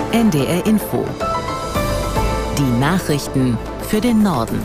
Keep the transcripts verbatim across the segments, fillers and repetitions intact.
N D R Info. Die Nachrichten für den Norden.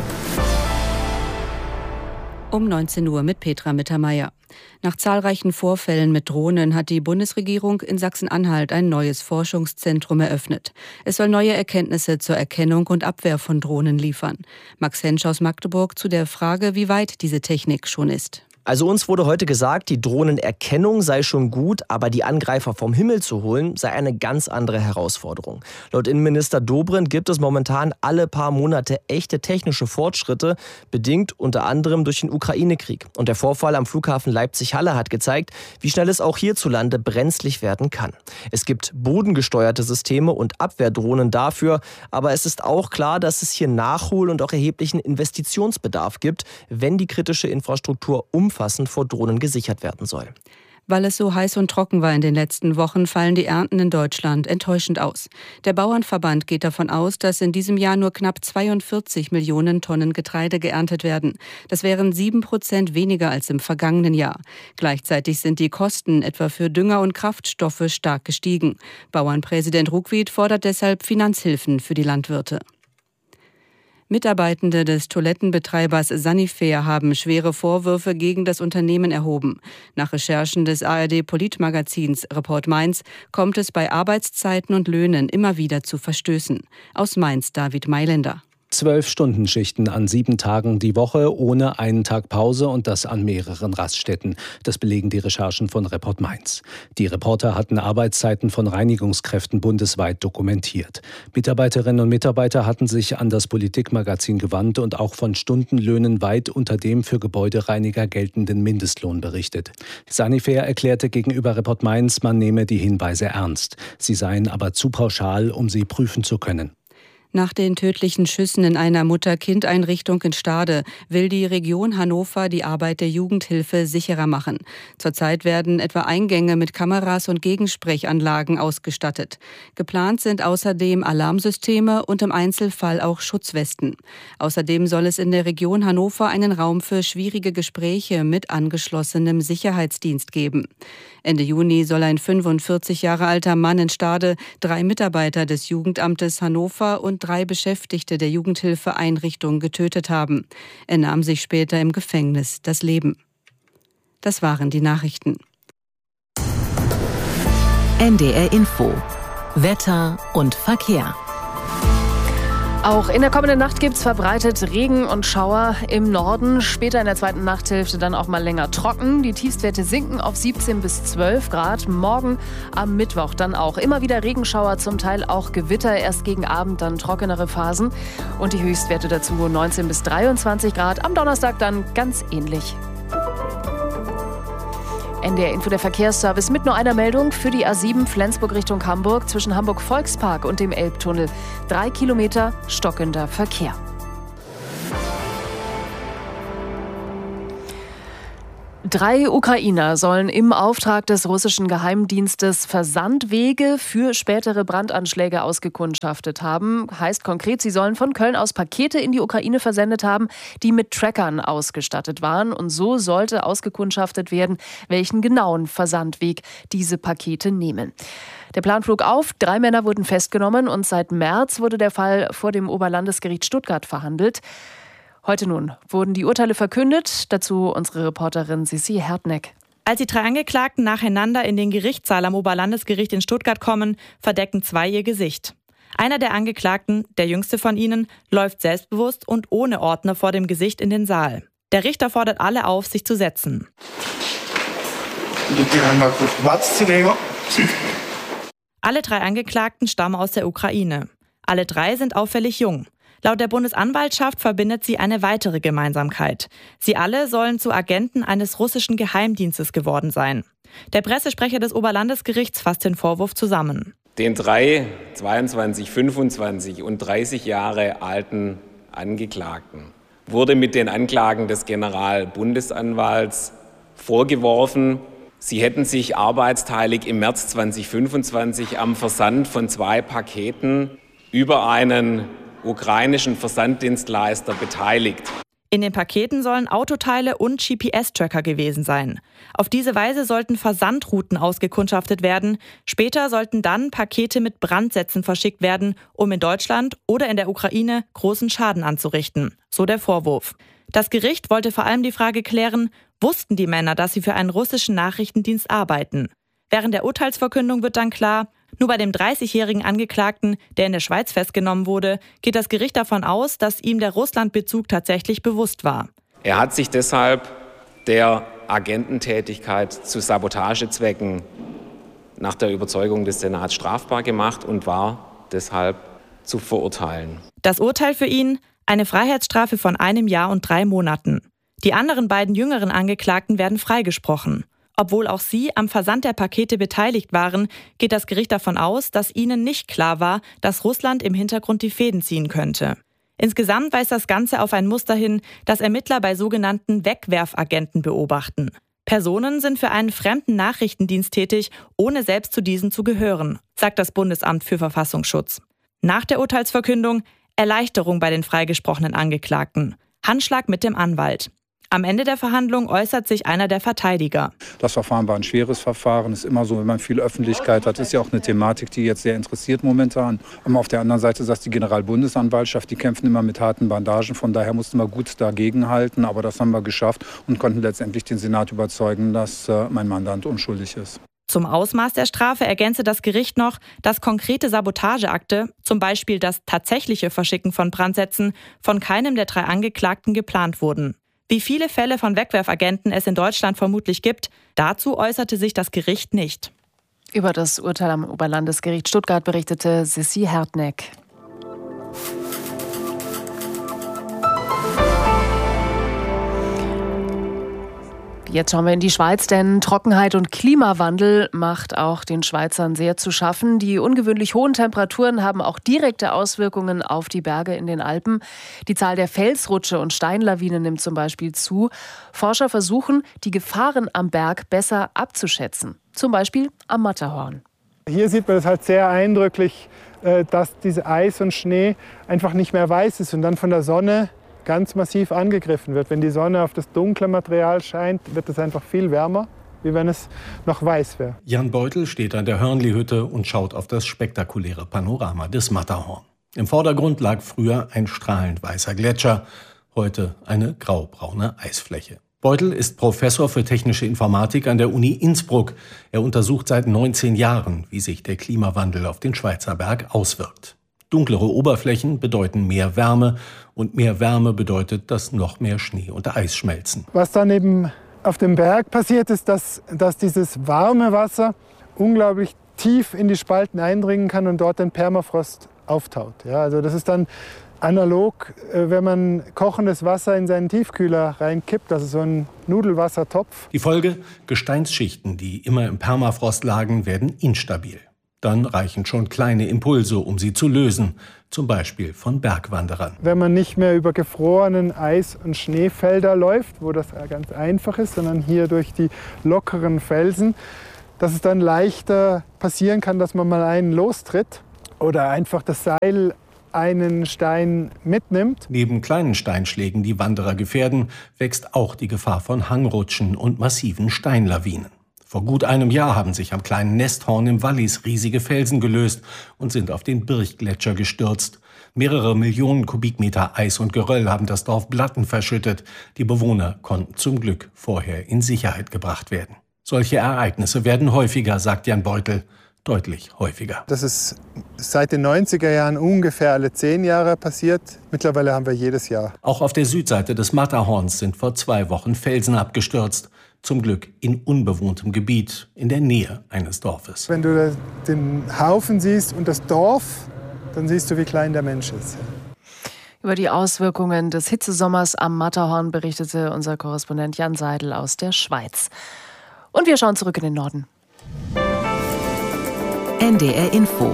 Um neunzehn Uhr mit Petra Mittermeier. Nach zahlreichen Vorfällen mit Drohnen hat die Bundesregierung in Sachsen-Anhalt ein neues Forschungszentrum eröffnet. Es soll neue Erkenntnisse zur Erkennung und Abwehr von Drohnen liefern. Max Hensch aus Magdeburg zu der Frage, wie weit diese Technik schon ist. Also uns wurde heute gesagt, die Drohnenerkennung sei schon gut, aber die Angreifer vom Himmel zu holen, sei eine ganz andere Herausforderung. Laut Innenminister Dobrindt gibt es momentan alle paar Monate echte technische Fortschritte, bedingt unter anderem durch den Ukraine-Krieg. Und der Vorfall am Flughafen Leipzig-Halle hat gezeigt, wie schnell es auch hierzulande brenzlig werden kann. Es gibt bodengesteuerte Systeme und Abwehrdrohnen dafür, aber es ist auch klar, dass es hier Nachhol- und auch erheblichen Investitionsbedarf gibt, wenn die kritische Infrastruktur umfassend vor Drohnen gesichert werden soll. Weil es so heiß und trocken war in den letzten Wochen, fallen die Ernten in Deutschland enttäuschend aus. Der Bauernverband geht davon aus, dass in diesem Jahr nur knapp zweiundvierzig Millionen Tonnen Getreide geerntet werden. Das wären sieben Prozent weniger als im vergangenen Jahr. Gleichzeitig sind die Kosten etwa für Dünger und Kraftstoffe stark gestiegen. Bauernpräsident Ruckwied fordert deshalb Finanzhilfen für die Landwirte. Mitarbeitende des Toilettenbetreibers Sanifair haben schwere Vorwürfe gegen das Unternehmen erhoben. Nach Recherchen des A R D-Politmagazins Report Mainz kommt es bei Arbeitszeiten und Löhnen immer wieder zu Verstößen. Aus Mainz David Mailänder. Zwölf Stundenschichten an sieben Tagen die Woche, ohne einen Tag Pause und das an mehreren Raststätten. Das belegen die Recherchen von Report Mainz. Die Reporter hatten Arbeitszeiten von Reinigungskräften bundesweit dokumentiert. Mitarbeiterinnen und Mitarbeiter hatten sich an das Politikmagazin gewandt und auch von Stundenlöhnen weit unter dem für Gebäudereiniger geltenden Mindestlohn berichtet. Sanifair erklärte gegenüber Report Mainz, man nehme die Hinweise ernst. Sie seien aber zu pauschal, um sie prüfen zu können. Nach den tödlichen Schüssen in einer Mutter-Kind-Einrichtung in Stade will die Region Hannover die Arbeit der Jugendhilfe sicherer machen. Zurzeit werden etwa Eingänge mit Kameras und Gegensprechanlagen ausgestattet. Geplant sind außerdem Alarmsysteme und im Einzelfall auch Schutzwesten. Außerdem soll es in der Region Hannover einen Raum für schwierige Gespräche mit angeschlossenem Sicherheitsdienst geben. Ende Juni soll ein fünfundvierzig Jahre alter Mann in Stade drei Mitarbeiter des Jugendamtes Hannover und drei Beschäftigte der Jugendhilfeeinrichtung getötet haben. Er nahm sich später im Gefängnis das Leben. Das waren die Nachrichten. N D R Info. Wetter und Verkehr. Auch in der kommenden Nacht gibt es verbreitet Regen und Schauer im Norden. Später in der zweiten Nachthälfte dann auch mal länger trocken. Die Tiefstwerte sinken auf siebzehn bis zwölf Grad. Morgen am Mittwoch dann auch immer wieder Regenschauer, zum Teil auch Gewitter. Erst gegen Abend dann trockenere Phasen. Und die Höchstwerte dazu neunzehn bis dreiundzwanzig Grad. Am Donnerstag dann ganz ähnlich. N D R Info, der Verkehrsservice mit nur einer Meldung für die A sieben Flensburg Richtung Hamburg zwischen Hamburg-Volkspark und dem Elbtunnel. Drei Kilometer stockender Verkehr. Drei Ukrainer sollen im Auftrag des russischen Geheimdienstes Versandwege für spätere Brandanschläge ausgekundschaftet haben. Heißt konkret, sie sollen von Köln aus Pakete in die Ukraine versendet haben, die mit Trackern ausgestattet waren. Und so sollte ausgekundschaftet werden, welchen genauen Versandweg diese Pakete nehmen. Der Plan flog auf, drei Männer wurden festgenommen und seit März wurde der Fall vor dem Oberlandesgericht Stuttgart verhandelt. Heute nun wurden die Urteile verkündet. Dazu unsere Reporterin Sissi Hertneck. Als die drei Angeklagten nacheinander in den Gerichtssaal am Oberlandesgericht in Stuttgart kommen, verdecken zwei ihr Gesicht. Einer der Angeklagten, der jüngste von ihnen, läuft selbstbewusst und ohne Ordner vor dem Gesicht in den Saal. Der Richter fordert alle auf, sich zu setzen. Alle drei Angeklagten stammen aus der Ukraine. Alle drei sind auffällig jung. Laut der Bundesanwaltschaft verbindet sie eine weitere Gemeinsamkeit. Sie alle sollen zu Agenten eines russischen Geheimdienstes geworden sein. Der Pressesprecher des Oberlandesgerichts fasst den Vorwurf zusammen. Den drei zweiundzwanzig, fünfundzwanzig und dreißig Jahre alten Angeklagten wurde mit den Anklagen des Generalbundesanwalts vorgeworfen, sie hätten sich arbeitsteilig im März zweitausendfünfundzwanzig am Versand von zwei Paketen über einen ukrainischen Versanddienstleister beteiligt. In den Paketen sollen Autoteile und G P S-Tracker gewesen sein. Auf diese Weise sollten Versandrouten ausgekundschaftet werden. Später sollten dann Pakete mit Brandsätzen verschickt werden, um in Deutschland oder in der Ukraine großen Schaden anzurichten. So der Vorwurf. Das Gericht wollte vor allem die Frage klären, wussten die Männer, dass sie für einen russischen Nachrichtendienst arbeiten? Während der Urteilsverkündung wird dann klar, nur bei dem dreißigjährigen Angeklagten, der in der Schweiz festgenommen wurde, geht das Gericht davon aus, dass ihm der Russlandbezug tatsächlich bewusst war. Er hat sich deshalb der Agententätigkeit zu Sabotagezwecken nach der Überzeugung des Senats strafbar gemacht und war deshalb zu verurteilen. Das Urteil für ihn? Eine Freiheitsstrafe von einem Jahr und drei Monaten. Die anderen beiden jüngeren Angeklagten werden freigesprochen. Obwohl auch sie am Versand der Pakete beteiligt waren, geht das Gericht davon aus, dass ihnen nicht klar war, dass Russland im Hintergrund die Fäden ziehen könnte. Insgesamt weist das Ganze auf ein Muster hin, das Ermittler bei sogenannten Wegwerfagenten beobachten. Personen sind für einen fremden Nachrichtendienst tätig, ohne selbst zu diesen zu gehören, sagt das Bundesamt für Verfassungsschutz. Nach der Urteilsverkündung Erleichterung bei den freigesprochenen Angeklagten. Handschlag mit dem Anwalt. Am Ende der Verhandlung äußert sich einer der Verteidiger. Das Verfahren war ein schweres Verfahren. Es ist immer so, wenn man viel Öffentlichkeit hat, ist ja auch eine Thematik, die jetzt sehr interessiert momentan. Aber auf der anderen Seite sagt die Generalbundesanwaltschaft, die kämpfen immer mit harten Bandagen. Von daher mussten wir gut dagegenhalten. Aber das haben wir geschafft und konnten letztendlich den Senat überzeugen, dass äh, mein Mandant unschuldig ist. Zum Ausmaß der Strafe ergänze das Gericht noch, dass konkrete Sabotageakte, zum Beispiel das tatsächliche Verschicken von Brandsätzen, von keinem der drei Angeklagten geplant wurden. Wie viele Fälle von Wegwerfagenten es in Deutschland vermutlich gibt, dazu äußerte sich das Gericht nicht. Über das Urteil am Oberlandesgericht Stuttgart berichtete Sissi Hertneck. Jetzt schauen wir in die Schweiz, denn Trockenheit und Klimawandel macht auch den Schweizern sehr zu schaffen. Die ungewöhnlich hohen Temperaturen haben auch direkte Auswirkungen auf die Berge in den Alpen. Die Zahl der Felsrutsche und Steinlawinen nimmt zum Beispiel zu. Forscher versuchen, die Gefahren am Berg besser abzuschätzen. Zum Beispiel am Matterhorn. Hier sieht man das halt sehr eindrücklich, dass diese Eis und Schnee einfach nicht mehr weiß ist und dann von der Sonne ganz massiv angegriffen wird. Wenn die Sonne auf das dunkle Material scheint, wird es einfach viel wärmer, wie wenn es noch weiß wäre. Jan Beutel steht an der Hörnli-Hütte und schaut auf das spektakuläre Panorama des Matterhorn. Im Vordergrund lag früher ein strahlend weißer Gletscher, heute eine graubraune Eisfläche. Beutel ist Professor für technische Informatik an der Uni Innsbruck. Er untersucht seit neunzehn Jahren, wie sich der Klimawandel auf den Schweizer Berg auswirkt. Dunklere Oberflächen bedeuten mehr Wärme und mehr Wärme bedeutet, dass noch mehr Schnee und Eis schmelzen. Was dann eben auf dem Berg passiert, ist, dass, dass dieses warme Wasser unglaublich tief in die Spalten eindringen kann und dort den Permafrost auftaut. Ja, also das ist dann analog, wenn man kochendes Wasser in seinen Tiefkühler reinkippt, also so ein Nudelwassertopf. Die Folge: Gesteinsschichten, die immer im Permafrost lagen, werden instabil. Dann reichen schon kleine Impulse, um sie zu lösen, zum Beispiel von Bergwanderern. Wenn man nicht mehr über gefrorenen Eis- und Schneefelder läuft, wo das ganz einfach ist, sondern hier durch die lockeren Felsen, dass es dann leichter passieren kann, dass man mal einen lostritt oder einfach das Seil einen Stein mitnimmt. Neben kleinen Steinschlägen, die Wanderer gefährden, wächst auch die Gefahr von Hangrutschen und massiven Steinlawinen. Vor gut einem Jahr haben sich am kleinen Nesthorn im Wallis riesige Felsen gelöst und sind auf den Birchgletscher gestürzt. Mehrere Millionen Kubikmeter Eis und Geröll haben das Dorf Blatten verschüttet. Die Bewohner konnten zum Glück vorher in Sicherheit gebracht werden. Solche Ereignisse werden häufiger, sagt Jan Beutel, deutlich häufiger. Das ist seit den neunziger Jahren ungefähr alle zehn Jahre passiert. Mittlerweile haben wir jedes Jahr. Auch auf der Südseite des Matterhorns sind vor zwei Wochen Felsen abgestürzt. Zum Glück in unbewohntem Gebiet, in der Nähe eines Dorfes. Wenn du den Haufen siehst und das Dorf, dann siehst du, wie klein der Mensch ist. Über die Auswirkungen des Hitzesommers am Matterhorn berichtete unser Korrespondent Jan Seidel aus der Schweiz. Und wir schauen zurück in den Norden. N D R Info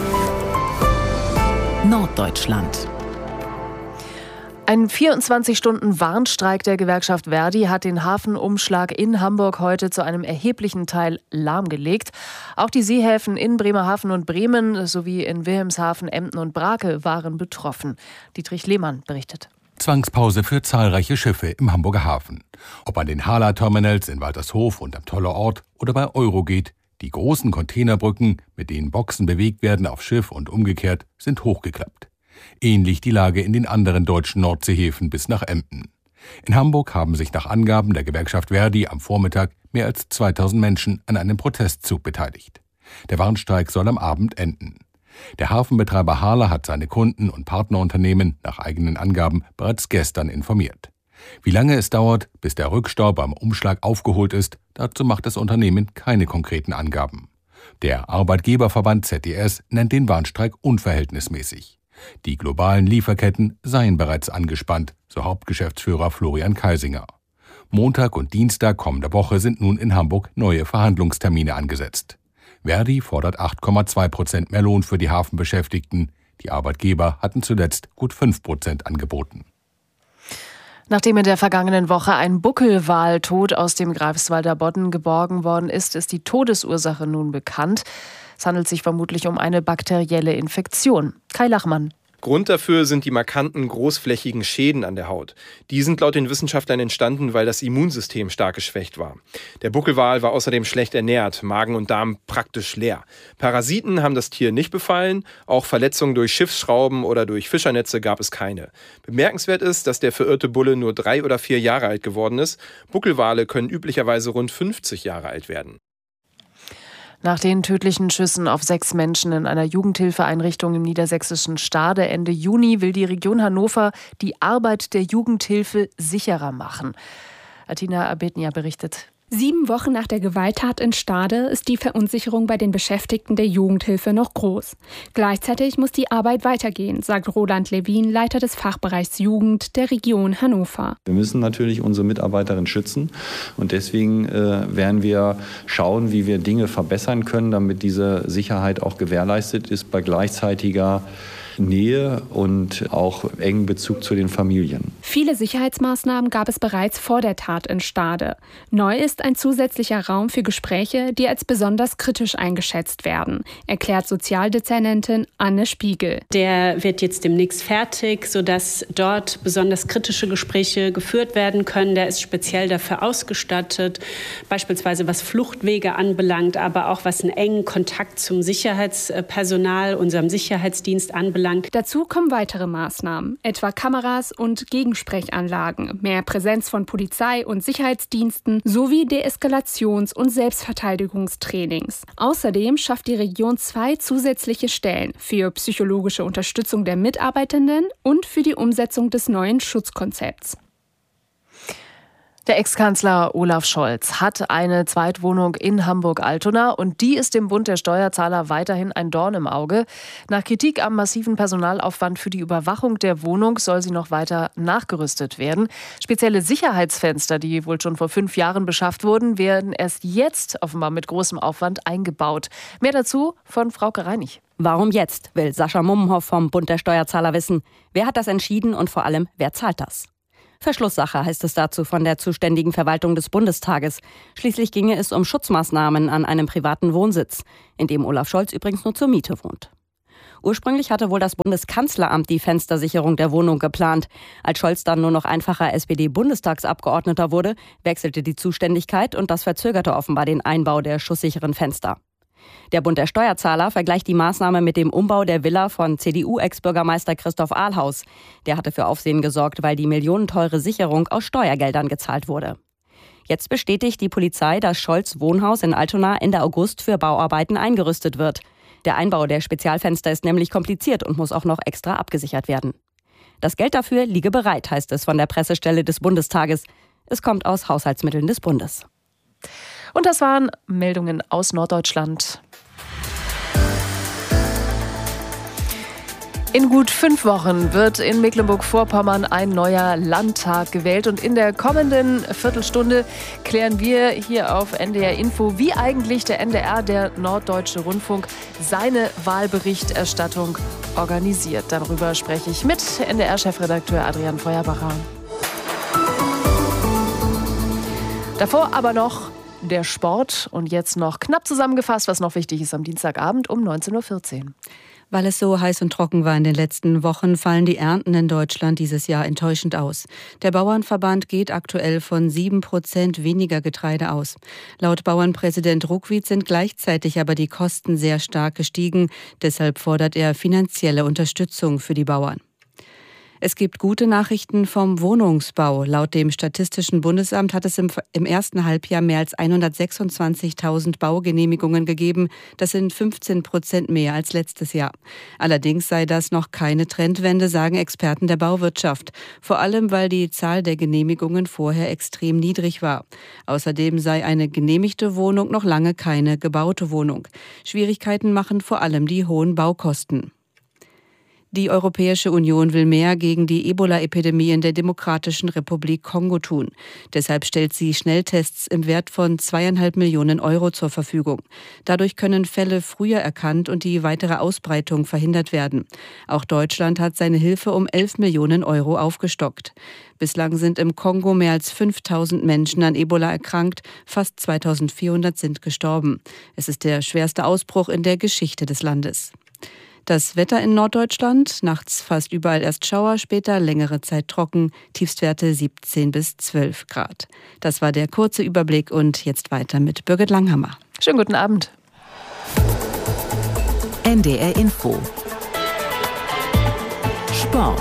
Norddeutschland. Ein vierundzwanzig-Stunden-Warnstreik der Gewerkschaft Verdi hat den Hafenumschlag in Hamburg heute zu einem erheblichen Teil lahmgelegt. Auch die Seehäfen in Bremerhaven und Bremen sowie in Wilhelmshaven, Emden und Brake waren betroffen. Dietrich Lehmann berichtet. Zwangspause für zahlreiche Schiffe im Hamburger Hafen. Ob an den Hala-Terminals in Waltershof und am Toller Ort oder bei Eurogeht, die großen Containerbrücken, mit denen Boxen bewegt werden auf Schiff und umgekehrt, sind hochgeklappt. Ähnlich die Lage in den anderen deutschen Nordseehäfen bis nach Emden. In Hamburg haben sich nach Angaben der Gewerkschaft Verdi am Vormittag mehr als zweitausend Menschen an einem Protestzug beteiligt. Der Warnstreik soll am Abend enden. Der Hafenbetreiber Hala hat seine Kunden und Partnerunternehmen nach eigenen Angaben bereits gestern informiert. Wie lange es dauert, bis der Rückstau beim Umschlag aufgeholt ist, dazu macht das Unternehmen keine konkreten Angaben. Der Arbeitgeberverband Z D S nennt den Warnstreik unverhältnismäßig. Die globalen Lieferketten seien bereits angespannt, so Hauptgeschäftsführer Florian Kaisinger. Montag und Dienstag kommender Woche sind nun in Hamburg neue Verhandlungstermine angesetzt. Verdi fordert acht Komma zwei Prozent mehr Lohn für die Hafenbeschäftigten. Die Arbeitgeber hatten zuletzt gut fünf Prozent angeboten. Nachdem in der vergangenen Woche ein Buckelwal tot aus dem Greifswalder Bodden geborgen worden ist, ist die Todesursache nun bekannt. Es handelt sich vermutlich um eine bakterielle Infektion. Kai Lachmann. Grund dafür sind die markanten großflächigen Schäden an der Haut. Die sind laut den Wissenschaftlern entstanden, weil das Immunsystem stark geschwächt war. Der Buckelwal war außerdem schlecht ernährt, Magen und Darm praktisch leer. Parasiten haben das Tier nicht befallen, auch Verletzungen durch Schiffsschrauben oder durch Fischernetze gab es keine. Bemerkenswert ist, dass der verirrte Bulle nur drei oder vier Jahre alt geworden ist. Buckelwale können üblicherweise rund fünfzig Jahre alt werden. Nach den tödlichen Schüssen auf sechs Menschen in einer Jugendhilfeeinrichtung im niedersächsischen Stade Ende Juni will die Region Hannover die Arbeit der Jugendhilfe sicherer machen. Atina Abednia berichtet. Sieben Wochen nach der Gewalttat in Stade ist die Verunsicherung bei den Beschäftigten der Jugendhilfe noch groß. Gleichzeitig muss die Arbeit weitergehen, sagt Roland Levin, Leiter des Fachbereichs Jugend der Region Hannover. Wir müssen natürlich unsere Mitarbeiterinnen schützen und deswegen äh, werden wir schauen, wie wir Dinge verbessern können, damit diese Sicherheit auch gewährleistet ist bei gleichzeitiger Nähe und auch engen Bezug zu den Familien. Viele Sicherheitsmaßnahmen gab es bereits vor der Tat in Stade. Neu ist ein zusätzlicher Raum für Gespräche, die als besonders kritisch eingeschätzt werden, erklärt Sozialdezernentin Anne Spiegel. Der wird jetzt demnächst fertig, sodass dort besonders kritische Gespräche geführt werden können. Der ist speziell dafür ausgestattet, beispielsweise was Fluchtwege anbelangt, aber auch was einen engen Kontakt zum Sicherheitspersonal, unserem Sicherheitsdienst anbelangt. Dazu kommen weitere Maßnahmen, etwa Kameras und Gegensprechanlagen, mehr Präsenz von Polizei und Sicherheitsdiensten sowie Deeskalations- und Selbstverteidigungstrainings. Außerdem schafft die Region zwei zusätzliche Stellen für psychologische Unterstützung der Mitarbeitenden und für die Umsetzung des neuen Schutzkonzepts. Der Ex-Kanzler Olaf Scholz hat eine Zweitwohnung in Hamburg-Altona und die ist dem Bund der Steuerzahler weiterhin ein Dorn im Auge. Nach Kritik am massiven Personalaufwand für die Überwachung der Wohnung soll sie noch weiter nachgerüstet werden. Spezielle Sicherheitsfenster, die wohl schon vor fünf Jahren beschafft wurden, werden erst jetzt offenbar mit großem Aufwand eingebaut. Mehr dazu von Frauke Reinig. Warum jetzt, will Sascha Mummenhoff vom Bund der Steuerzahler wissen. Wer hat das entschieden und vor allem, wer zahlt das? Verschlusssache heißt es dazu von der zuständigen Verwaltung des Bundestages. Schließlich ginge es um Schutzmaßnahmen an einem privaten Wohnsitz, in dem Olaf Scholz übrigens nur zur Miete wohnt. Ursprünglich hatte wohl das Bundeskanzleramt die Fenstersicherung der Wohnung geplant. Als Scholz dann nur noch einfacher S P D-Bundestagsabgeordneter wurde, wechselte die Zuständigkeit und das verzögerte offenbar den Einbau der schusssicheren Fenster. Der Bund der Steuerzahler vergleicht die Maßnahme mit dem Umbau der Villa von C D U-Ex-Bürgermeister Christoph Ahlhaus. Der hatte für Aufsehen gesorgt, weil die millionenteure Sicherung aus Steuergeldern gezahlt wurde. Jetzt bestätigt die Polizei, dass Scholz' Wohnhaus in Altona Ende August für Bauarbeiten eingerüstet wird. Der Einbau der Spezialfenster ist nämlich kompliziert und muss auch noch extra abgesichert werden. Das Geld dafür liege bereit, heißt es von der Pressestelle des Bundestages. Es kommt aus Haushaltsmitteln des Bundes. Und das waren Meldungen aus Norddeutschland. In gut fünf Wochen wird in Mecklenburg-Vorpommern ein neuer Landtag gewählt. Und in der kommenden Viertelstunde klären wir hier auf N D R Info, wie eigentlich der N D R, der Norddeutsche Rundfunk, seine Wahlberichterstattung organisiert. Darüber spreche ich mit N D R-Chefredakteur Adrian Feuerbacher. Davor aber noch der Sport und jetzt noch knapp zusammengefasst, was noch wichtig ist am Dienstagabend um neunzehn Uhr vierzehn. Weil es so heiß und trocken war in den letzten Wochen, fallen die Ernten in Deutschland dieses Jahr enttäuschend aus. Der Bauernverband geht aktuell von sieben Prozent weniger Getreide aus. Laut Bauernpräsident Ruckwied sind gleichzeitig aber die Kosten sehr stark gestiegen. Deshalb fordert er finanzielle Unterstützung für die Bauern. Es gibt gute Nachrichten vom Wohnungsbau. Laut dem Statistischen Bundesamt hat es im, im ersten Halbjahr mehr als hundertsechsundzwanzigtausend Baugenehmigungen gegeben. Das sind fünfzehn Prozent mehr als letztes Jahr. Allerdings sei das noch keine Trendwende, sagen Experten der Bauwirtschaft. Vor allem, weil die Zahl der Genehmigungen vorher extrem niedrig war. Außerdem sei eine genehmigte Wohnung noch lange keine gebaute Wohnung. Schwierigkeiten machen vor allem die hohen Baukosten. Die Europäische Union will mehr gegen die Ebola-Epidemie in der Demokratischen Republik Kongo tun. Deshalb stellt sie Schnelltests im Wert von zweieinhalb Millionen Euro zur Verfügung. Dadurch können Fälle früher erkannt und die weitere Ausbreitung verhindert werden. Auch Deutschland hat seine Hilfe um elf Millionen Euro aufgestockt. Bislang sind im Kongo mehr als fünftausend Menschen an Ebola erkrankt, fast zweitausendvierhundert sind gestorben. Es ist der schwerste Ausbruch in der Geschichte des Landes. Das Wetter in Norddeutschland, nachts fast überall erst Schauer, später längere Zeit trocken, Tiefstwerte siebzehn bis zwölf Grad. Das war der kurze Überblick und jetzt weiter mit Birgit Langhammer. Schönen guten Abend. N D R Info. Sport.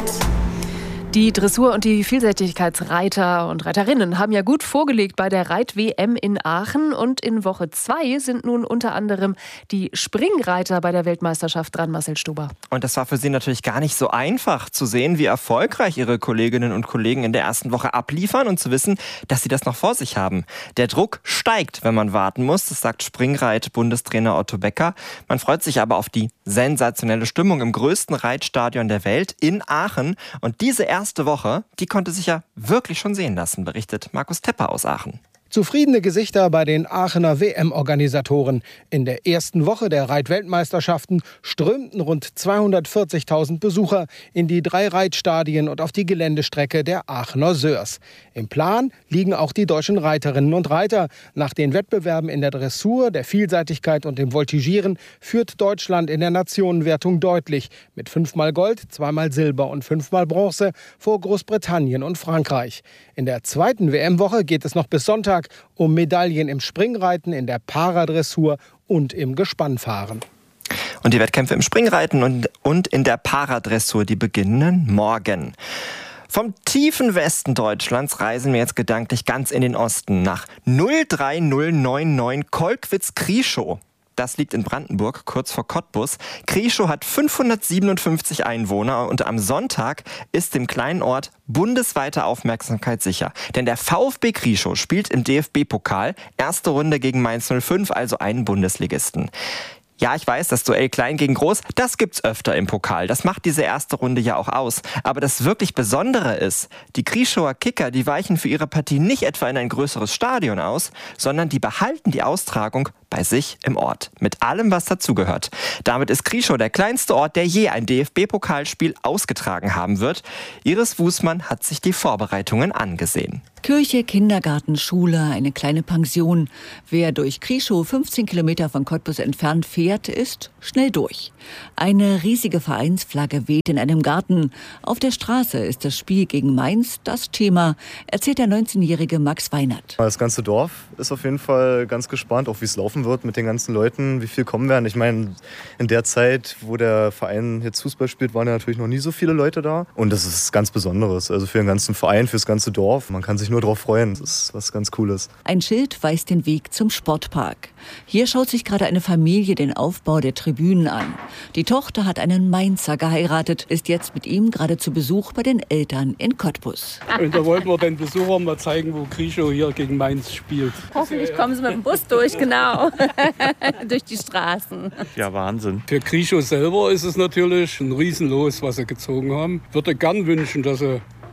Die Dressur- und die Vielseitigkeitsreiter und Reiterinnen haben ja gut vorgelegt bei der Reit-W M in Aachen. Und in Woche zwei sind nun unter anderem die Springreiter bei der Weltmeisterschaft dran, Marcel Stuber. Und das war für sie natürlich gar nicht so einfach zu sehen, wie erfolgreich ihre Kolleginnen und Kollegen in der ersten Woche abliefern und zu wissen, dass sie das noch vor sich haben. Der Druck steigt, wenn man warten muss, das sagt Springreit-Bundestrainer Otto Becker. Man freut sich aber auf die sensationelle Stimmung im größten Reitstadion der Welt in Aachen. Und diese erste Erste Woche, die konnte sich ja wirklich schon sehen lassen, berichtet Markus Tepper aus Aachen. Zufriedene Gesichter bei den Aachener W M-Organisatoren. In der ersten Woche der Reitweltmeisterschaften strömten rund zweihundertvierzigtausend Besucher in die drei Reitstadien und auf die Geländestrecke der Aachener Sörs. Im Plan liegen auch die deutschen Reiterinnen und Reiter. Nach den Wettbewerben in der Dressur, der Vielseitigkeit und dem Voltigieren führt Deutschland in der Nationenwertung deutlich. Mit fünfmal Gold, zweimal Silber und fünfmal Bronze vor Großbritannien und Frankreich. In der zweiten W M-Woche geht es noch bis Sonntag um Medaillen im Springreiten, in der Paradressur und im Gespannfahren. Und die Wettkämpfe im Springreiten und, und in der Paradressur, die beginnen morgen. Vom tiefen Westen Deutschlands reisen wir jetzt gedanklich ganz in den Osten nach null drei null neun neun Kolkwitz-Krieschow. Das liegt in Brandenburg, kurz vor Cottbus. Krieschow hat fünfhundertsiebenundfünfzig Einwohner und am Sonntag ist dem kleinen Ort bundesweite Aufmerksamkeit sicher. Denn der VfB Krieschow spielt im D F B-Pokal, erste Runde gegen Mainz null fünf, also einen Bundesligisten. Ja, ich weiß, das Duell Klein gegen Groß, das gibt's öfter im Pokal. Das macht diese erste Runde ja auch aus. Aber das wirklich Besondere ist, die Krieschower Kicker, die weichen für ihre Partie nicht etwa in ein größeres Stadion aus, sondern die behalten die Austragung bei sich im Ort. Mit allem, was dazugehört. Damit ist Krieschow der kleinste Ort, der je ein D F B-Pokalspiel ausgetragen haben wird. Iris Wußmann hat sich die Vorbereitungen angesehen. Kirche, Kindergarten, Schule, eine kleine Pension. Wer durch Krieschow fünfzehn Kilometer von Cottbus entfernt fährt, ist schnell durch. Eine riesige Vereinsflagge weht in einem Garten. Auf der Straße ist das Spiel gegen Mainz das Thema, erzählt der neunzehnjährige Max Weinert. Das ganze Dorf ist auf jeden Fall ganz gespannt, auch wie es laufen wird mit den ganzen Leuten, wie viel kommen werden. Ich meine, in der Zeit, wo der Verein jetzt Fußball spielt, waren ja natürlich noch nie so viele Leute da. Und das ist ganz Besonderes, also für den ganzen Verein, für das ganze Dorf. Man kann sich nur darauf freuen, das ist was ganz Cooles. Ein Schild weist den Weg zum Sportpark. Hier schaut sich gerade eine Familie den Aufbau der Tribünen an. Die Tochter hat einen Mainzer geheiratet, ist jetzt mit ihm gerade zu Besuch bei den Eltern in Cottbus. Und da wollten wir den Besuchern mal zeigen, wo Krieschow hier gegen Mainz spielt. Hoffentlich kommen sie mit dem Bus durch, genau. Durch die Straßen. Ja, Wahnsinn. Für Krieschow selber ist es natürlich ein Riesenlos, was sie gezogen haben. Ich würde gern wünschen, dass sie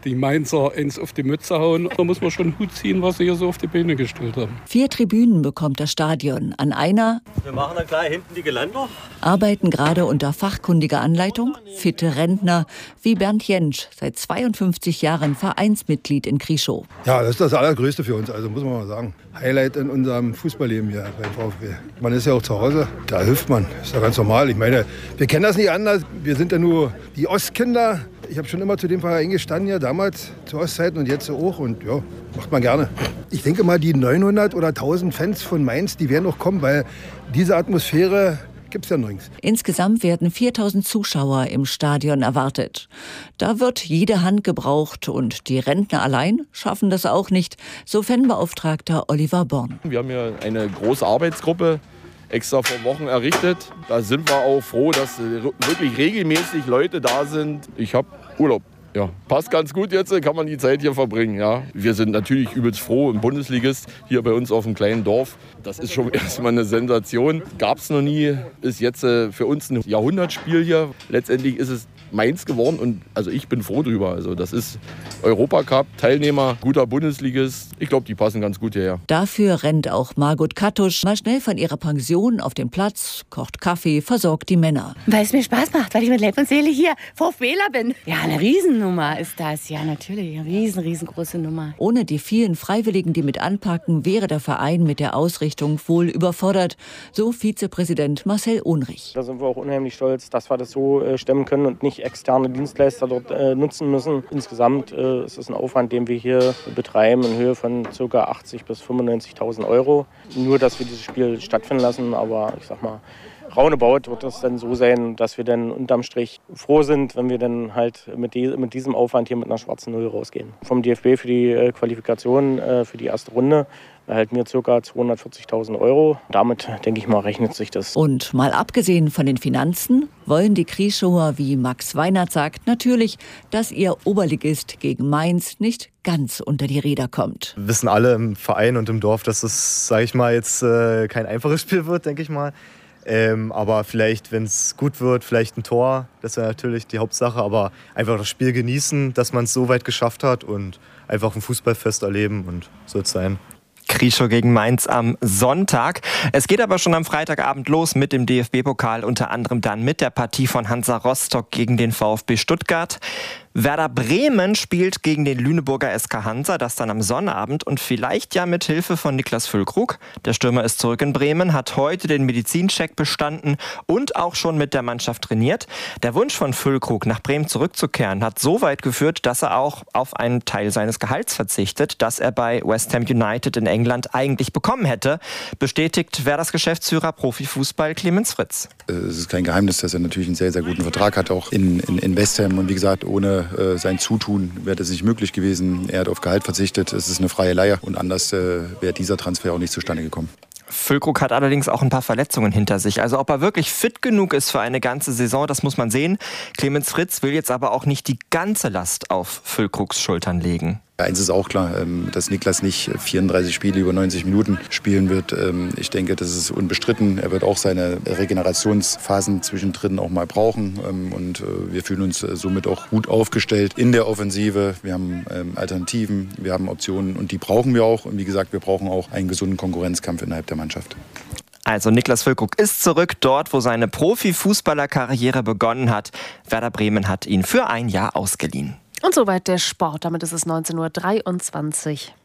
die Mainzer eins auf die Mütze hauen. Da muss man schon Hut ziehen, was sie hier so auf die Beine gestellt haben. Vier Tribünen bekommt das Stadion. An einer Wir machen dann gleich hinten die Geländer. arbeiten gerade unter fachkundiger Anleitung fitte Rentner wie Bernd Jentsch, seit zweiundfünfzig Jahren Vereinsmitglied in Krieschow. Ja, das ist das Allergrößte für uns, also muss man mal sagen. Highlight in unserem Fußballleben hier beim VfB. Man ist ja auch zu Hause, da hilft man, ist ja ganz normal. Ich meine, wir kennen das nicht anders, wir sind ja nur die Ostkinder. Ich habe schon immer zu dem Verein gestanden, ja, damals zu Ostzeiten und jetzt auch und ja, macht man gerne. Ich denke mal, die neunhundert oder tausend Fans von Mainz, die werden noch kommen, weil diese Atmosphäre gibt's ja nirgends. Insgesamt werden viertausend Zuschauer im Stadion erwartet. Da wird jede Hand gebraucht und die Rentner allein schaffen das auch nicht, so Fanbeauftragter Oliver Born. Wir haben hier eine große Arbeitsgruppe extra vor Wochen errichtet. Da sind wir auch froh, dass wirklich regelmäßig Leute da sind. Ich habe Urlaub. Ja, passt ganz gut jetzt, kann man die Zeit hier verbringen. Ja. Wir sind natürlich übelst froh im Bundesligist, hier bei uns auf dem kleinen Dorf. Das ist schon erstmal eine Sensation. Gab es noch nie, ist jetzt für uns ein Jahrhundertspiel hier. Letztendlich ist es Mainz geworden und also ich bin froh drüber. Also das ist Europacup-Teilnehmer, guter Bundesligist. Ich glaube, die passen ganz gut hierher. Dafür rennt auch Margot Kattusch mal schnell von ihrer Pension auf den Platz, kocht Kaffee, versorgt die Männer. Weil es mir Spaß macht, weil ich mit Leib und Seele hier VfBler bin. Ja, eine Riesennummer ist das. Ja, natürlich. Eine riesen, riesengroße Nummer. Ohne die vielen Freiwilligen, die mit anpacken, wäre der Verein mit der Ausrichtung wohl überfordert, so Vizepräsident Marcel Ohnrich. Da sind wir auch unheimlich stolz, dass wir das so äh, stemmen können und nicht externe Dienstleister dort äh, nutzen müssen. Insgesamt äh, ist es ein Aufwand, den wir hier betreiben, in Höhe von ca. achtzigtausend bis fünfundneunzigtausend Euro. Nur, dass wir dieses Spiel stattfinden lassen, aber ich sag mal, roundabout wird es dann so sein, dass wir dann unterm Strich froh sind, wenn wir dann halt mit, die, mit diesem Aufwand hier mit einer schwarzen Null rausgehen. Vom D F B für die äh, Qualifikation äh, für die erste Runde erhalten wir ca. zweihundertvierzigtausend Euro. Damit, denke ich mal, rechnet sich das. Und mal abgesehen von den Finanzen wollen die Krieschower, wie Max Weinert sagt, natürlich, dass ihr Oberligist gegen Mainz nicht ganz unter die Räder kommt. Wir wissen alle im Verein und im Dorf, dass es, sage ich mal, jetzt äh, kein einfaches Spiel wird, denke ich mal. Ähm, aber vielleicht, wenn es gut wird, vielleicht ein Tor, das wäre natürlich die Hauptsache. Aber einfach das Spiel genießen, dass man es so weit geschafft hat und einfach ein Fußballfest erleben und soll es sein. Krieschow gegen Mainz am Sonntag. Es geht aber schon am Freitagabend los mit dem D F B-Pokal, unter anderem dann mit der Partie von Hansa Rostock gegen den VfB Stuttgart. Werder Bremen spielt gegen den Lüneburger S K Hansa, das dann am Sonnabend und vielleicht ja mit Hilfe von Niklas Füllkrug. Der Stürmer ist zurück in Bremen, hat heute den Medizincheck bestanden und auch schon mit der Mannschaft trainiert. Der Wunsch von Füllkrug, nach Bremen zurückzukehren, hat so weit geführt, dass er auch auf einen Teil seines Gehalts verzichtet, das er bei West Ham United in England eigentlich bekommen hätte, bestätigt Werders Geschäftsführer Profifußball Clemens Fritz. Es ist kein Geheimnis, dass er natürlich einen sehr, sehr guten Vertrag hat, auch in, in, in West Ham. Und wie gesagt, ohne äh, sein Zutun wäre das nicht möglich gewesen. Er hat auf Gehalt verzichtet. Es ist eine freie Leihe und anders äh, wäre dieser Transfer auch nicht zustande gekommen. Füllkrug hat allerdings auch ein paar Verletzungen hinter sich. Also ob er wirklich fit genug ist für eine ganze Saison, das muss man sehen. Clemens Fritz will jetzt aber auch nicht die ganze Last auf Füllkrugs Schultern legen. Eins ist auch klar, dass Niklas nicht vierunddreißig Spiele über neunzig Minuten spielen wird. Ich denke, das ist unbestritten. Er wird auch seine Regenerationsphasen zwischendrin auch mal brauchen. Und wir fühlen uns somit auch gut aufgestellt in der Offensive. Wir haben Alternativen, wir haben Optionen und die brauchen wir auch. Und wie gesagt, wir brauchen auch einen gesunden Konkurrenzkampf innerhalb der Mannschaft. Also Niklas Füllkrug ist zurück dort, wo seine Profifußballerkarriere begonnen hat. Werder Bremen hat ihn für ein Jahr ausgeliehen. Und soweit der Sport. Damit ist es neunzehn Uhr dreiundzwanzig.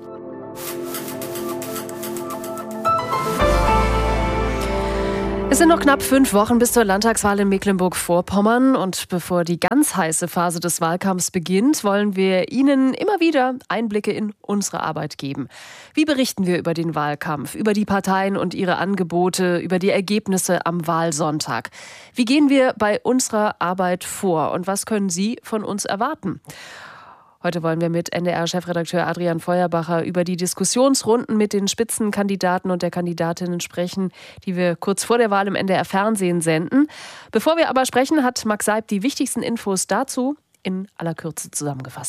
Es sind noch knapp fünf Wochen bis zur Landtagswahl in Mecklenburg-Vorpommern. Und bevor die ganz heiße Phase des Wahlkampfs beginnt, wollen wir Ihnen immer wieder Einblicke in unsere Arbeit geben. Wie berichten wir über den Wahlkampf, über die Parteien und ihre Angebote, über die Ergebnisse am Wahlsonntag? Wie gehen wir bei unserer Arbeit vor und was können Sie von uns erwarten? Heute wollen wir mit N D R-Chefredakteur Adrian Feuerbacher über die Diskussionsrunden mit den Spitzenkandidaten und der Kandidatinnen sprechen, die wir kurz vor der Wahl im N D R-Fernsehen senden. Bevor wir aber sprechen, hat Max Seib die wichtigsten Infos dazu in aller Kürze zusammengefasst.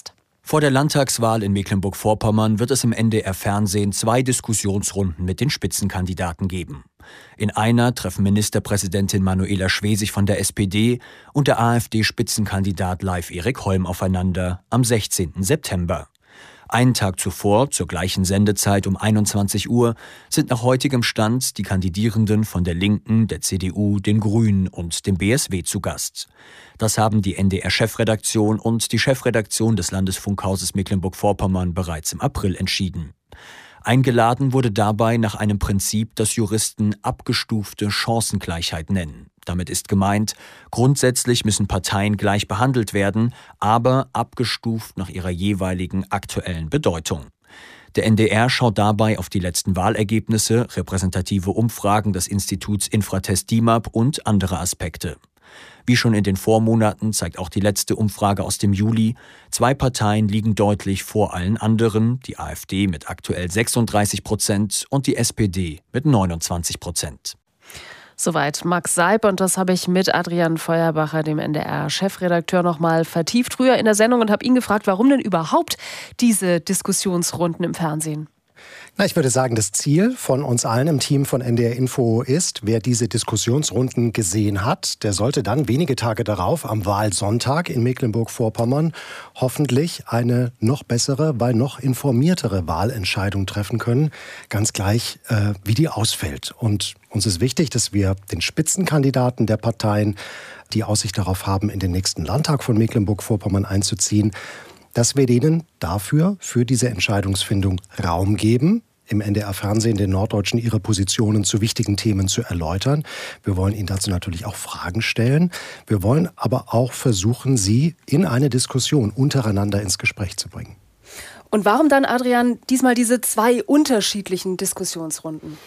Vor der Landtagswahl in Mecklenburg-Vorpommern wird es im N D R-Fernsehen zwei Diskussionsrunden mit den Spitzenkandidaten geben. In einer treffen Ministerpräsidentin Manuela Schwesig von der S P D und der AfD-Spitzenkandidat Leif Erik Holm aufeinander am sechzehnten September. Einen Tag zuvor, zur gleichen Sendezeit um einundzwanzig Uhr, sind nach heutigem Stand die Kandidierenden von der Linken, der C D U, den Grünen und dem B S W zu Gast. Das haben die N D R-Chefredaktion und die Chefredaktion des Landesfunkhauses Mecklenburg-Vorpommern bereits im April entschieden. Eingeladen wurde dabei nach einem Prinzip, das Juristen abgestufte Chancengleichheit nennen. Damit ist gemeint, grundsätzlich müssen Parteien gleich behandelt werden, aber abgestuft nach ihrer jeweiligen aktuellen Bedeutung. Der N D R schaut dabei auf die letzten Wahlergebnisse, repräsentative Umfragen des Instituts Infratest D I M A P und andere Aspekte. Wie schon in den Vormonaten zeigt auch die letzte Umfrage aus dem Juli, zwei Parteien liegen deutlich vor allen anderen, die AfD mit aktuell sechsunddreißig Prozent und die S P D mit neunundzwanzig Prozent. Soweit Max Seib, und das habe ich mit Adrian Feuerbacher, dem N D R-Chefredakteur, noch mal vertieft früher in der Sendung und habe ihn gefragt, warum denn überhaupt diese Diskussionsrunden im Fernsehen? Na, ich würde sagen, das Ziel von uns allen im Team von N D R Info ist, wer diese Diskussionsrunden gesehen hat, der sollte dann wenige Tage darauf am Wahlsonntag in Mecklenburg-Vorpommern hoffentlich eine noch bessere, weil noch informiertere Wahlentscheidung treffen können, ganz gleich, äh, wie die ausfällt. Und uns ist wichtig, dass wir den Spitzenkandidaten der Parteien, die Aussicht darauf haben, in den nächsten Landtag von Mecklenburg-Vorpommern einzuziehen, dass wir denen dafür, für diese Entscheidungsfindung Raum geben, im N D R-Fernsehen den Norddeutschen ihre Positionen zu wichtigen Themen zu erläutern. Wir wollen ihnen dazu natürlich auch Fragen stellen. Wir wollen aber auch versuchen, sie in eine Diskussion untereinander ins Gespräch zu bringen. Und warum dann, Adrian, diesmal diese zwei unterschiedlichen Diskussionsrunden?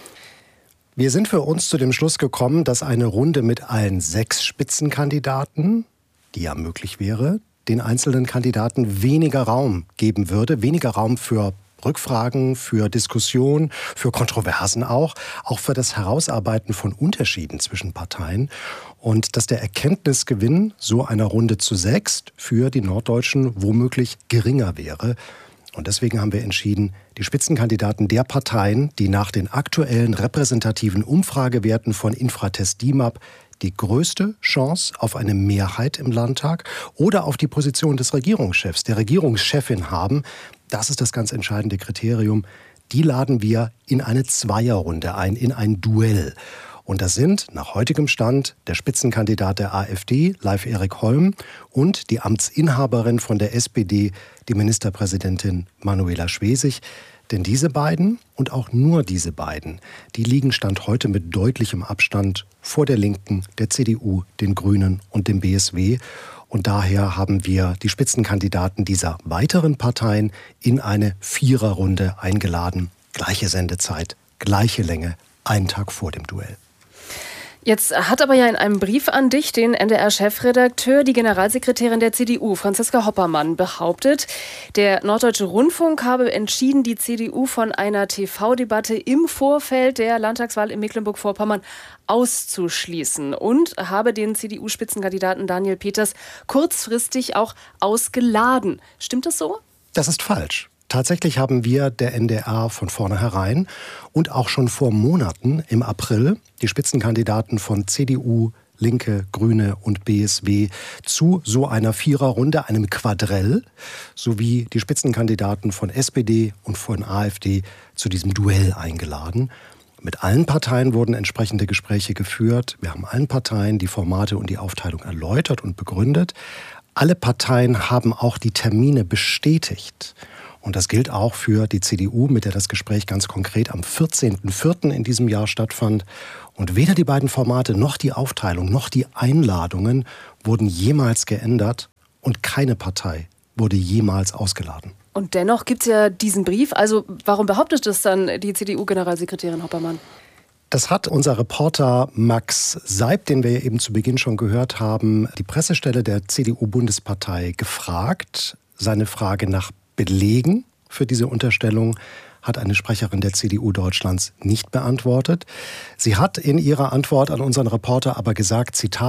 Wir sind für uns zu dem Schluss gekommen, dass eine Runde mit allen sechs Spitzenkandidaten, die ja möglich wäre, den einzelnen Kandidaten weniger Raum geben würde, weniger Raum für Rückfragen, für Diskussion, für Kontroversen auch, auch für das Herausarbeiten von Unterschieden zwischen Parteien und dass der Erkenntnisgewinn so einer Runde zu sechst für die Norddeutschen womöglich geringer wäre. Und deswegen haben wir entschieden, die Spitzenkandidaten der Parteien, die nach den aktuellen repräsentativen Umfragewerten von Infratest D I M A P die größte Chance auf eine Mehrheit im Landtag oder auf die Position des Regierungschefs, der Regierungschefin haben, das ist das ganz entscheidende Kriterium, die laden wir in eine Zweierrunde ein, in ein Duell. Und das sind nach heutigem Stand der Spitzenkandidat der AfD, Leif Erik Holm, und die Amtsinhaberin von der S P D, die Ministerpräsidentin Manuela Schwesig. Denn diese beiden und auch nur diese beiden, die liegen Stand heute mit deutlichem Abstand vor der Linken, der C D U, den Grünen und dem B S W. Und daher haben wir die Spitzenkandidaten dieser weiteren Parteien in eine Viererrunde eingeladen. Gleiche Sendezeit, gleiche Länge, einen Tag vor dem Duell. Jetzt hat aber ja in einem Brief an dich, den N D R-Chefredakteur, die Generalsekretärin der C D U, Franziska Hoppermann, behauptet, der Norddeutsche Rundfunk habe entschieden, die C D U von einer T V-Debatte im Vorfeld der Landtagswahl in Mecklenburg-Vorpommern auszuschließen und habe den C D U-Spitzenkandidaten Daniel Peters kurzfristig auch ausgeladen. Stimmt das so? Das ist falsch. Tatsächlich haben wir, der N D R, von vornherein und auch schon vor Monaten im April die Spitzenkandidaten von C D U, Linke, Grüne und B S W zu so einer Viererrunde, einem Quadrell, sowie die Spitzenkandidaten von S P D und von AfD zu diesem Duell eingeladen. Mit allen Parteien wurden entsprechende Gespräche geführt. Wir haben allen Parteien die Formate und die Aufteilung erläutert und begründet. Alle Parteien haben auch die Termine bestätigt. Und das gilt auch für die C D U, mit der das Gespräch ganz konkret am vierzehnten vierten in diesem Jahr stattfand. Und weder die beiden Formate noch die Aufteilung noch die Einladungen wurden jemals geändert und keine Partei wurde jemals ausgeladen. Und dennoch gibt es ja diesen Brief. Also warum behauptet das dann die C D U-Generalsekretärin Hoppermann? Das hat unser Reporter Max Seib, den wir eben zu Beginn schon gehört haben, die Pressestelle der C D U-Bundespartei gefragt. Seine Frage nach Belegen für diese Unterstellung hat eine Sprecherin der C D U Deutschlands nicht beantwortet. Sie hat in ihrer Antwort an unseren Reporter aber gesagt, Zitat,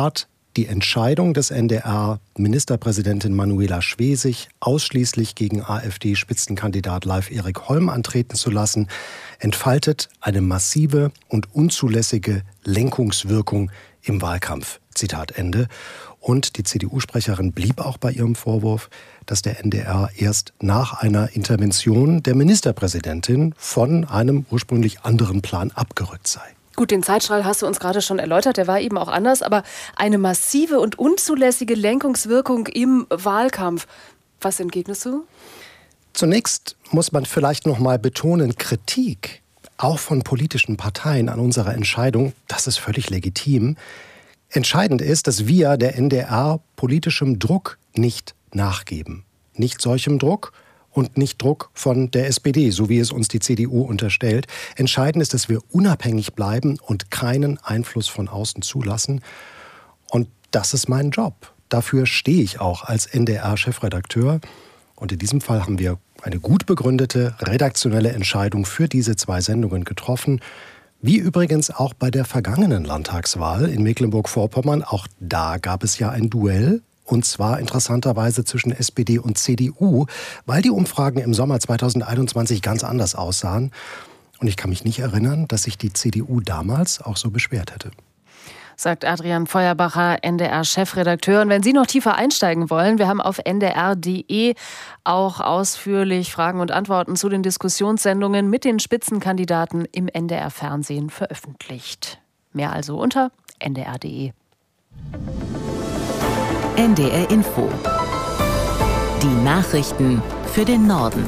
Die Entscheidung des N D R, Ministerpräsidentin Manuela Schwesig ausschließlich gegen AfD-Spitzenkandidat Leif-Erik Holm antreten zu lassen, entfaltet eine massive und unzulässige Lenkungswirkung im Wahlkampf. Zitat Ende. Und die C D U-Sprecherin blieb auch bei ihrem Vorwurf, dass der N D R erst nach einer Intervention der Ministerpräsidentin von einem ursprünglich anderen Plan abgerückt sei. Gut, den Zeitstrahl hast du uns gerade schon erläutert, der war eben auch anders, aber eine massive und unzulässige Lenkungswirkung im Wahlkampf. Was entgegnest du? Zunächst muss man vielleicht noch mal betonen, Kritik, auch von politischen Parteien an unserer Entscheidung, das ist völlig legitim. Entscheidend ist, dass wir, der N D R, politischem Druck nicht nachgeben. Nicht solchem Druck und nicht Druck von der S P D, so wie es uns die C D U unterstellt. Entscheidend ist, dass wir unabhängig bleiben und keinen Einfluss von außen zulassen. Und das ist mein Job. Dafür stehe ich auch als N D R-Chefredakteur. Und in diesem Fall haben wir eine gut begründete, redaktionelle Entscheidung für diese zwei Sendungen getroffen. Wie übrigens auch bei der vergangenen Landtagswahl in Mecklenburg-Vorpommern. Auch da gab es ja ein Duell. Und zwar interessanterweise zwischen S P D und C D U, weil die Umfragen im Sommer zweitausendeinundzwanzig ganz anders aussahen. Und ich kann mich nicht erinnern, dass sich die C D U damals auch so beschwert hätte. Sagt Adrian Feuerbacher, N D R-Chefredakteur. Und wenn Sie noch tiefer einsteigen wollen, wir haben auf n d r punkt d e auch ausführlich Fragen und Antworten zu den Diskussionssendungen mit den Spitzenkandidaten im N D R-Fernsehen veröffentlicht. Mehr also unter n d r punkt d e. N D R Info. Die Nachrichten für den Norden.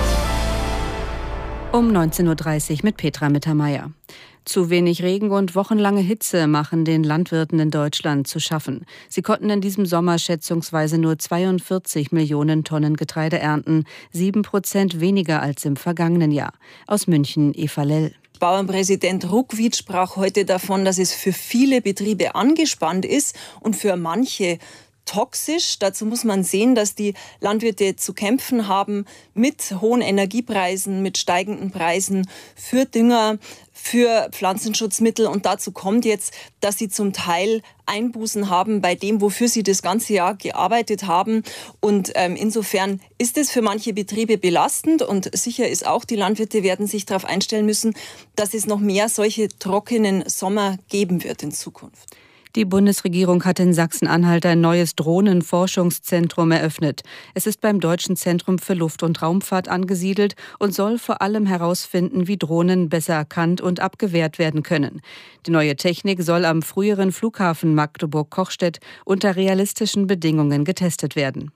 Um neunzehn Uhr dreißig mit Petra Mittermeier. Zu wenig Regen und wochenlange Hitze machen den Landwirten in Deutschland zu schaffen. Sie konnten in diesem Sommer schätzungsweise nur zweiundvierzig Millionen Tonnen Getreide ernten, sieben Prozent weniger als im vergangenen Jahr. Aus München, Eva Lell. Bauernpräsident Ruckwied sprach heute davon, dass es für viele Betriebe angespannt ist und für manche toxisch. Dazu muss man sehen, dass die Landwirte zu kämpfen haben mit hohen Energiepreisen, mit steigenden Preisen für Dünger, für Pflanzenschutzmittel. Und dazu kommt jetzt, dass sie zum Teil Einbußen haben bei dem, wofür sie das ganze Jahr gearbeitet haben. Und ähm, insofern ist es für manche Betriebe belastend. Und sicher ist auch, die Landwirte werden sich darauf einstellen müssen, dass es noch mehr solche trockenen Sommer geben wird in Zukunft. Die Bundesregierung hat in Sachsen-Anhalt ein neues Drohnenforschungszentrum eröffnet. Es ist beim Deutschen Zentrum für Luft- und Raumfahrt angesiedelt und soll vor allem herausfinden, wie Drohnen besser erkannt und abgewehrt werden können. Die neue Technik soll am früheren Flughafen Magdeburg-Kochstedt unter realistischen Bedingungen getestet werden.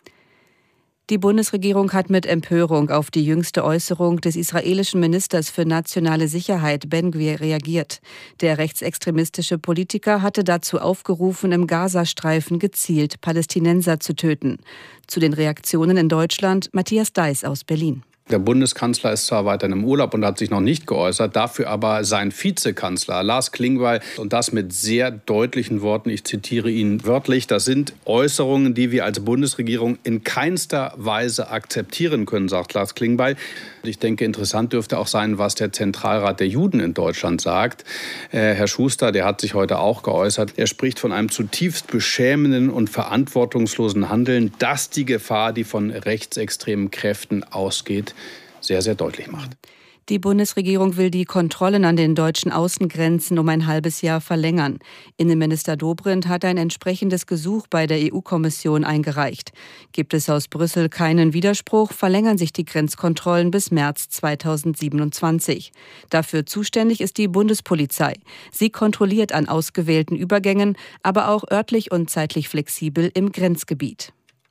Die Bundesregierung hat mit Empörung auf die jüngste Äußerung des israelischen Ministers für nationale Sicherheit Ben-Gvir reagiert. Der rechtsextremistische Politiker hatte dazu aufgerufen, im Gazastreifen gezielt Palästinenser zu töten. Zu den Reaktionen in Deutschland Matthias Deiß aus Berlin. Der Bundeskanzler ist zwar weiterhin im Urlaub und hat sich noch nicht geäußert, dafür aber sein Vizekanzler Lars Klingbeil und das mit sehr deutlichen Worten, ich zitiere ihn wörtlich, das sind Äußerungen, die wir als Bundesregierung in keinster Weise akzeptieren können, sagt Lars Klingbeil. Ich denke, interessant dürfte auch sein, was der Zentralrat der Juden in Deutschland sagt. Äh, Herr Schuster, der hat sich heute auch geäußert, er spricht von einem zutiefst beschämenden und verantwortungslosen Handeln, das die Gefahr, die von rechtsextremen Kräften ausgeht, sehr, sehr deutlich macht. Die Bundesregierung will die Kontrollen an den deutschen Außengrenzen um ein halbes Jahr verlängern. Innenminister Dobrindt hat ein entsprechendes Gesuch bei der E U-Kommission eingereicht. Gibt es aus Brüssel keinen Widerspruch, verlängern sich die Grenzkontrollen bis März zweitausendsiebenundzwanzig. Dafür zuständig ist die Bundespolizei. Sie kontrolliert an ausgewählten Übergängen, aber auch örtlich und zeitlich flexibel im Grenzgebiet.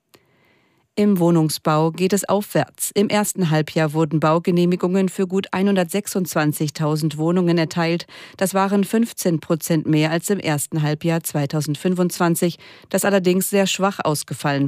Im Wohnungsbau geht es aufwärts. Im ersten Halbjahr wurden Baugenehmigungen für gut hundertsechsundzwanzigtausend Wohnungen erteilt. Das waren fünfzehn Prozent mehr als im ersten Halbjahr zweitausendfünfundzwanzig, das allerdings sehr schwach ausgefallen